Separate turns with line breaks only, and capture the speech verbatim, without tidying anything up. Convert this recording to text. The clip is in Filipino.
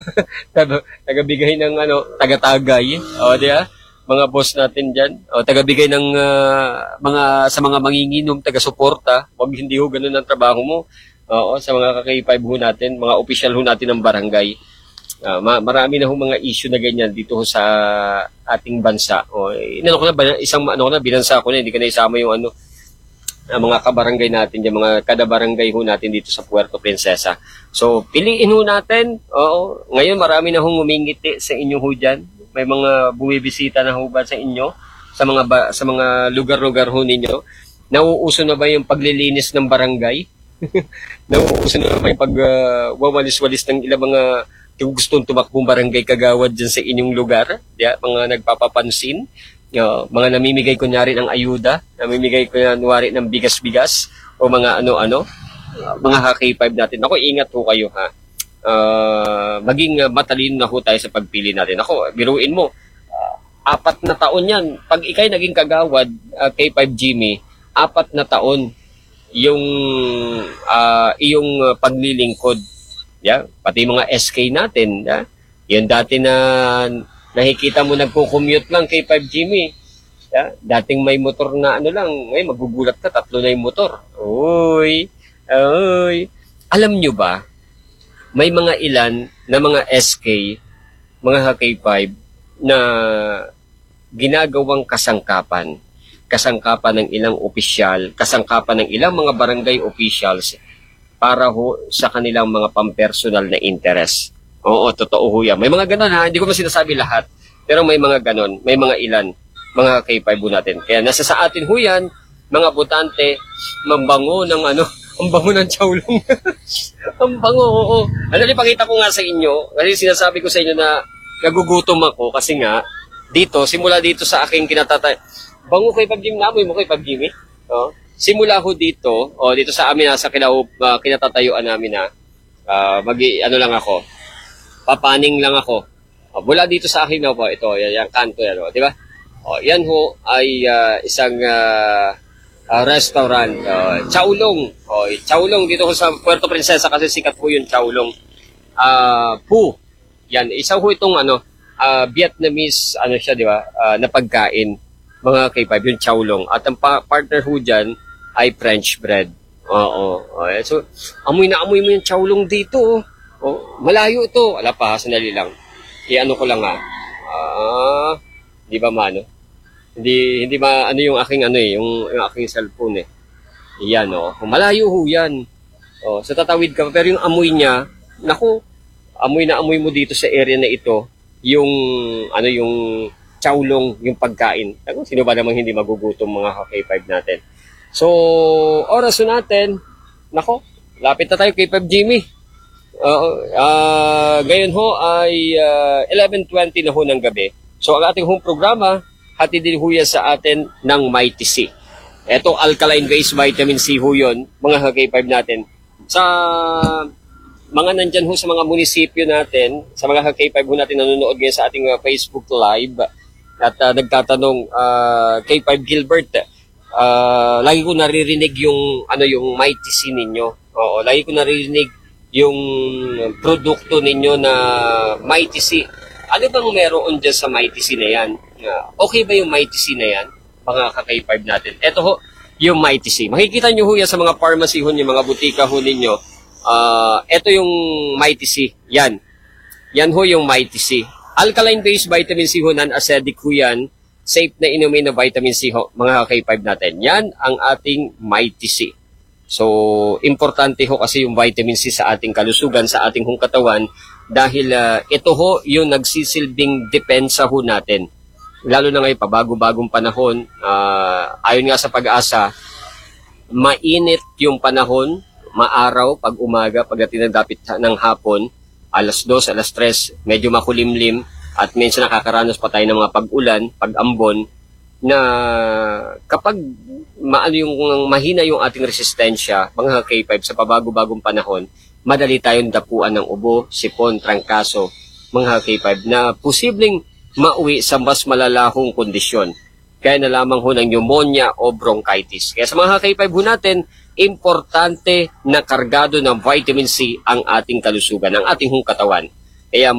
Taga- Tagabigay ng ano, taga-tagay. O, di ba? Mga boss natin dyan. O, tagabigay ng ah, mga, sa mga manginginom, taga-suporta. Huwag hindi ho ganun ang trabaho mo. Oo, sa mga ka-K five ho natin, mga opisyal ho natin ng barangay. Ah, ma- marami na ho mga issue na ganyan dito ho sa ating bansa. O, inano ko na, ba- isang ano ko na, binansa ko na, hindi ka na isama yung ano, ang mga kabarangay natin, yung mga kada-barangay ho natin dito sa Puerto Princesa. So, piliin ho natin. Oo, ngayon marami na hong umingiti sa inyo ho dyan. May mga bumibisita na ho ba sa inyo? Sa mga ba, sa mga lugar-lugar ho ninyo? Nauuso na ba yung paglilinis ng barangay? Nauuso na ba yung pagwawalis-walis ng ilang mga gustong tumakbong barangay kagawad dyan sa inyong lugar? Yeah, mga nagpapapansin. Uh, mga namimigay kunyari ng ayuda, namimigay kunyari ng bigas-bigas o mga ano-ano, uh, mga K five natin. Ako, ingat ho kayo ha. Uh, maging uh, matalino na ho tayo sa pagpili natin. Ako, biruin mo, uh, apat na taon yan. Pag ikay naging kagawad, uh, K five Jimmy, apat na taon yung uh, iyong uh, paglilingkod. Yeah? Pati mga S K natin. Yeah? Yun dati na nakikita mo nagko-commute lang kay five Jimmy. Yeah? Dating may motor na ano lang, ngayon magugulat ka, tatlo na yung motor. Uy, uy. Alam nyo ba, may mga ilan na mga S K, mga K five, na ginagawang kasangkapan. Kasangkapan ng ilang opisyal, kasangkapan ng ilang mga barangay officials para ho sa kanilang mga pampersonal na interest. Oo, totoo ho yan. May mga ganon ha, hindi ko man sinasabi lahat. Pero may mga ganon, may mga ilan, mga K five ho natin. Kaya nasa sa atin ho yan, mga botante, mambango ng ano, ang bango ng chowlong. Ang bango, oo. Ano, ipakita ko nga sa inyo, kasi sinasabi ko sa inyo na nagugutom ako kasi nga, dito, simula dito sa aking kinatatay, bango kay five Jimmy, namoy mo kay five Jimmy. Oh. Simula ho dito, oh, dito sa amin, sa kinaub, uh, kinatatayuan namin na, uh, mag, ano lang ako, papaning lang ako. O, mula dito sa akin na po, ito, yan, yan kanto yan, o, di ba? O, yan ho ay uh, isang uh, uh, restaurant, uh, Chowlong. O, Chowlong dito ho sa Puerto Princesa kasi sikat po yung Chowlong. Uh, Pu. Yan, isang ho itong ano, uh, Vietnamese, ano siya, di ba, uh, na pagkain, mga K five, yung Chowlong. At ang pa- partner ho dyan ay French bread. Oo. O, so, amoy na amoy mo yung Chowlong dito, oh. Oh, malayo to. Ala pa, sanali lang. I-ano ko lang ha. Ah, di ba mano? Hindi hindi ba ano yung aking ano eh, yung, yung aking cellphone eh. Iyan oh. Malayo ho yan. Oh, so tatawid ka pero yung amoy niya, naku, amoy na amoy mo dito sa area na ito, yung ano yung Chowlong, yung pagkain. Ano, sino ba namang hindi magugutom mga K five natin? So, oras natin, nako, lapit na tayo K five Jimmy. Uh, uh, ngayon ho ay uh, eleven twenty na ho ng gabi. So ang ating home programa, hatid din ho yan sa atin ng Mighty C. Ito, alkaline-based vitamin C ho yun, mga K five natin. Sa mga nandyan ho sa mga munisipyo natin, sa mga K five ho natin nanonood ngayon sa ating uh, Facebook Live, at uh, nagtatanong, uh, K five Gilbert, uh, lagi ko naririnig yung, ano, yung Mighty C ninyo. Oo, lagi ko naririnig yung produkto ninyo na Mighty C. Ano bang meron dyan sa Mighty C na yan? Uh, okay ba yung Mighty C na yan? Mga ka-K five natin. Ito ho, yung Mighty C. Makikita nyo ho yan sa mga pharmacy ho, yung mga butika ho ninyo. Uh, ito yung Mighty C. Yan. Yan ho yung Mighty C. Alkaline-based vitamin C ho, non-acidic ho yan. Safe na inumin na vitamin C ho, mga ka-K five natin. Yan ang ating Mighty C. So, importante ho kasi yung vitamin C sa ating kalusugan, sa ating hong katawan, dahil uh, ito ho yung nagsisilbing depensa ho natin. Lalo na ngayon, pabago-bagong panahon, uh, ayon nga sa pag-asa, mainit yung panahon, maaraw, pag umaga, pagdating ng dapit ng hapon, alas dos, alas tres, medyo makulimlim, at minsan nakakaranas pa tayo ng mga pag-ulan, pag-ambon, na kapag maano yung mahina yung ating resistensya, mga K five sa pabago-bagong panahon, madali tayong dapuan ng ubo, sipon, trangkaso, mga K five na posibleng mauwi sa mas malalahong kondisyon. Kaya na lamang ho ng pneumonia o bronchitis. Kaya sa mga K five ho natin, importante na kargado ng vitamin C ang ating kalusugan, ang ating hong katawan. Kaya